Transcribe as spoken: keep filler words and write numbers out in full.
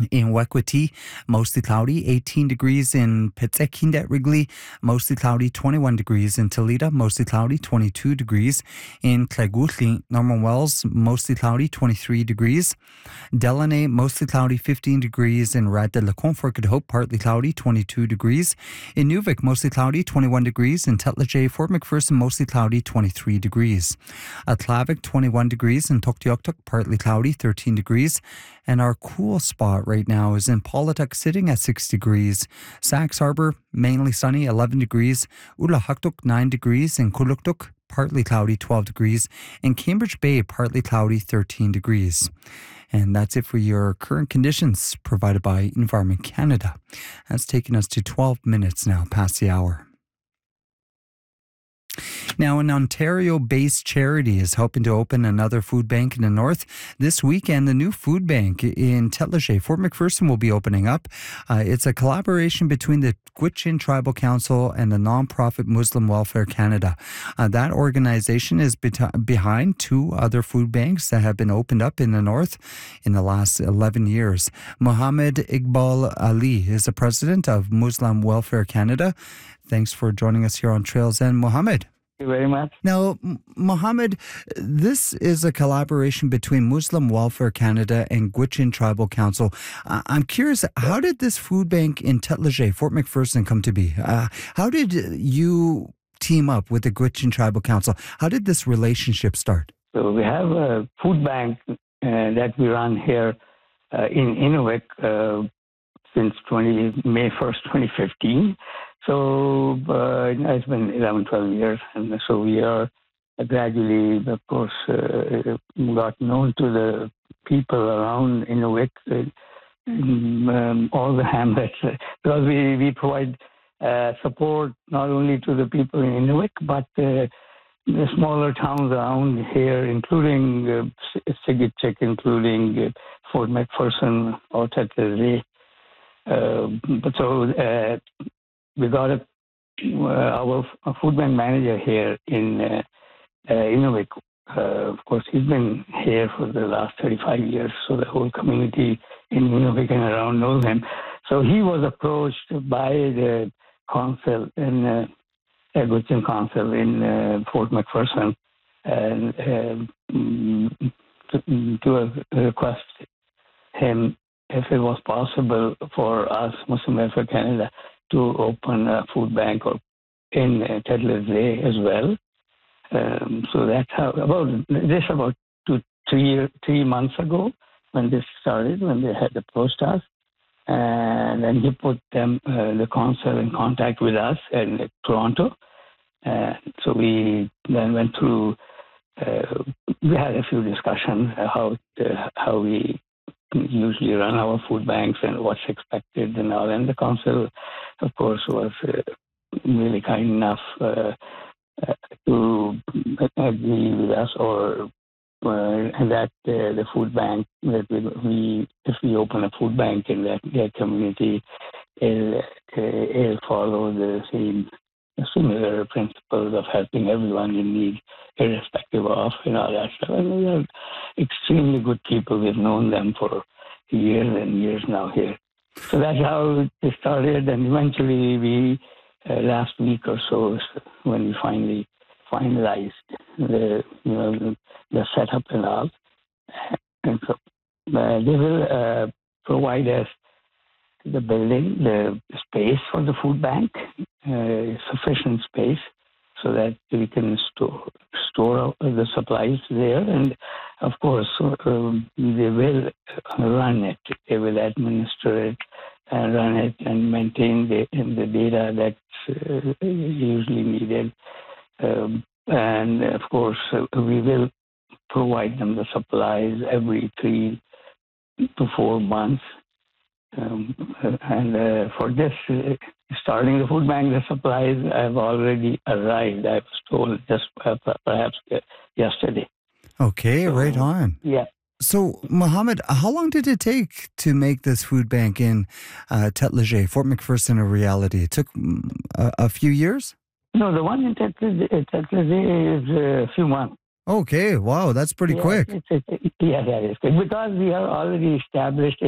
In Wekwati, mostly cloudy, eighteen degrees. In Petzekindet Wrigley, mostly cloudy, twenty-one degrees. In Toledo, mostly cloudy, twenty-two degrees. In Clegutli, Norman Wells, mostly cloudy, twenty-three degrees. Delaney, mostly cloudy, fifteen degrees. In Rad de la Comfort Hope, partly cloudy, twenty-two degrees. In Nuvik, mostly cloudy, twenty-one degrees. In Tetlajay, Fort McPherson, mostly cloudy, twenty-three degrees. At Clavik, twenty-one degrees. In Tuktoyaktuk, partly cloudy, thirteen degrees. And our cool spot right now is in Paulatuk, sitting at six degrees. Sax Harbor, mainly sunny, eleven degrees. Ulahaktuk, nine degrees. In Kuluktuk, partly cloudy, twelve degrees. In Cambridge Bay, partly cloudy, thirteen degrees. And that's it for your current conditions provided by Environment Canada. That's taken us to twelve minutes now past the hour. Now, an Ontario-based charity is hoping to open another food bank in the north. This weekend, the new food bank in Tetlajay, Fort McPherson, will be opening up. Uh, it's a collaboration between the Gwich'in Tribal Council and the nonprofit Muslim Welfare Canada. Uh, that organization is bet- behind two other food banks that have been opened up in the north in the last eleven years. Mohammed Iqbal Ali is the president of Muslim Welfare Canada. Thanks for joining us here on Trails End, Mohammed. Thank you very much. Now, Mohammed, this is a collaboration between Muslim Welfare Canada and Gwich'in Tribal Council. Uh, I'm curious, how did this food bank in Tetlajay, Fort McPherson, come to be? Uh, how did you team up with the Gwich'in Tribal Council? How did this relationship start? So we have a food bank uh, that we run here uh, in Inuvik uh, since May first, twenty fifteen. So uh, it's been eleven, twelve years, and so we are gradually, of course, uh, got known to the people around Inuvik, uh, in um, all the hamlets, because we, we provide uh, support not only to the people in Inuvik, but uh, the smaller towns around here, including uh, Sigitchik, including uh, Fort McPherson or Tetlajay. Uh, but so uh, we got a, uh, our food bank manager here in uh, uh, Inuvik. Uh, of course, he's been here for the last thirty-five years, so the whole community in Inuvik and around knows him. So he was approached by the council in uh, Gwich'in Council in uh, Fort McPherson and uh, to, to request him if it was possible for us, Muslim Welfare Canada, to open a food bank or in uh, Tetlajay as well. Um, so that's how, about this about two, three, three months ago when this started, when they had approached us. And then he put them, uh, the council in contact with us in uh, Toronto. And so we then went through, uh, we had a few discussions uh, how, uh, how we usually run our food banks and what's expected and all. And the council, of course, was uh, really kind enough uh, uh, to agree with us, or uh, that uh, the food bank that we, we, if we open a food bank in that, that community, it'll, uh, it'll follow the same similar principles of helping everyone in need, irrespective of and all that stuff. And we are extremely good people. We've known them for years and years now here. So that's how it started. And eventually we, uh, last week or so, when we finally finalized the, you know, the, the setup and all. And so uh, they will uh, provide us the building, the space for the food bank, uh, sufficient space so that we can store store the supplies there. And of course, um, they will run it. They will administer it and run it and maintain the, the data that's uh, usually needed. Um, and of course, uh, we will provide them the supplies every three to four months. Um, and uh, for this, uh, starting the food bank, the supplies have already arrived. I was told just uh, perhaps yesterday. Okay, so, right on. Yeah. So, Mohammed, how long did it take to make this food bank in uh, Tetlajay, Fort McPherson, a reality? It took a, a few years? No, the one in Tetlajay, Tetlajay is a few months. Okay, wow, that's pretty yeah, quick. It's, it's, yeah, that is quick. Because we are already established